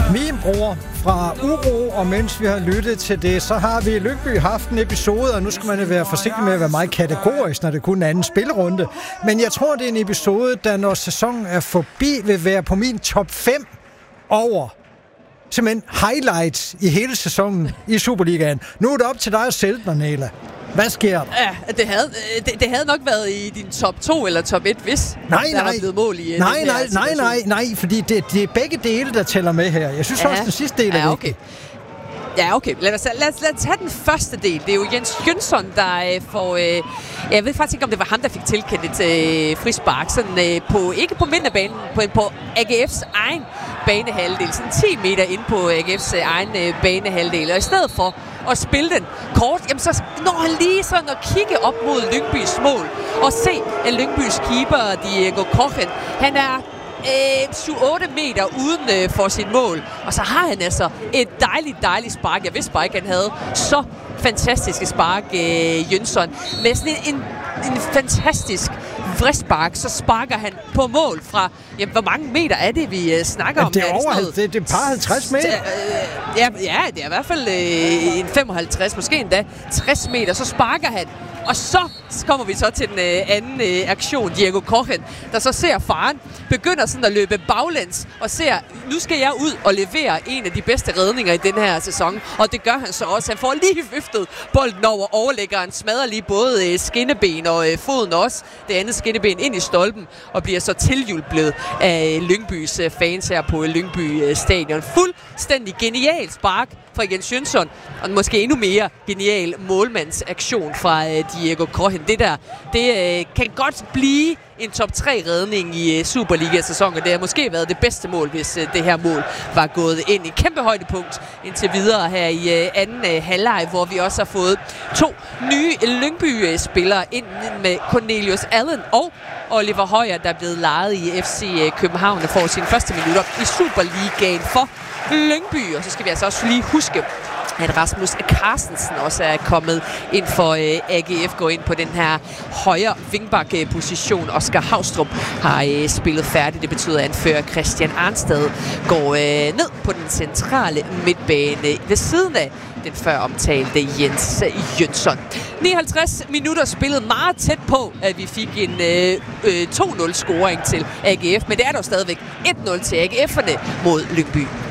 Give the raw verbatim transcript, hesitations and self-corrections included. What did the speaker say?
Min bror fra Uro, og mens vi har lyttet til det, så har vi i Lyngby haft en episode, og nu skal man være forsigtig med at være meget kategorisk, når det kun er en anden spillerunde. Men jeg tror, det er en episode, der når sæsonen er forbi, vil være på min top fem over simpelthen highlights i hele sæsonen i Superligaen. Nu er det op til dig at sælge den, Nela. Hvad sker der? Ja, det havde, det, det havde nok været i din top to eller top et, hvis nej, der nej. var blevet mål i nej, den nej, her nej, nej, nej, fordi det, det er begge dele, der tæller med her. Jeg synes ja. også, den sidste del er ja, okay. vigtig. Ja, okay. Lad os, lad, os, lad os tage den første del. Det er jo Jens Jønsson, der øh, får... Øh, jeg ved faktisk ikke, om det var ham, der fik tilkendt et øh, frispark. Sådan, øh, på, ikke på midterbanen, på, på A G F's egen banehalvdel. Sådan ti meter ind på A G F's øh, egen øh, banehalvdel. Og i stedet for at spille den kort, jamen så når han lige sådan at kigge op mod Lyngbys mål. Og se, at Lyngbys keeper, Diego Kochen, han er syv otte meter uden øh, for sit mål. Og så har han altså et dejligt, dejligt spark. Jeg vidste bare ikke, han havde så fantastiske spark, øh, Jønsson. Med sådan en, en, en fantastisk frispark, så sparker han på mål fra... Jamen, hvor mange meter er det, vi øh, snakker ja, om? Det er er over, det, det, det er par halvtreds meter. Øh, ja, ja, det er i hvert fald øh, en femoghalvtreds, måske endda tres meter. Så sparker han. Og så kommer vi så til den øh, anden øh, aktion, Diego Kochen, der så ser faren, begynder sådan at løbe baglæns og ser, nu skal jeg ud og levere en af de bedste redninger i den her sæson. Og det gør han så også. Han får lige viftet bolden over overlæggeren, smadrer lige både øh, skinneben og øh, foden også, det andet skinneben ind i stolpen, og bliver så tilhjulplet af Lyngbys øh, fans her på Lyngby øh, stadion. Fuldstændig genial spark fra Jens Jønsson, og måske endnu mere genial målmandsaktion fra øh, Diego Kochen. Det der, det øh, kan godt blive en top tre redning i øh, Superliga-sæsonen. Det har måske været det bedste mål, hvis øh, det her mål var gået ind i kæmpe højdepunkt indtil videre her i øh, anden øh, halvleg, hvor vi også har fået to nye Lyngby-spillere ind med Cornelius Allen og Oliver Højer, der er blevet lejet i F C København og får sine første minutter i Superligaen for Lyngby. Og så skal vi altså også lige huske, at Rasmus Carstensen også er kommet ind for øh, A G F, går ind på den her højre vingbak-position. Oscar Haustrup har øh, spillet færdigt. Det betyder, at anfører Christian Arnstad går øh, ned på den centrale midtbane ved siden af den før omtalte Jens Jønsson. nioghalvtreds minutter spillet meget tæt på, at vi fik en øh, øh, to nul scoring til A G F, men det er dog stadigvæk et nul til A G F'erne mod Lyngby.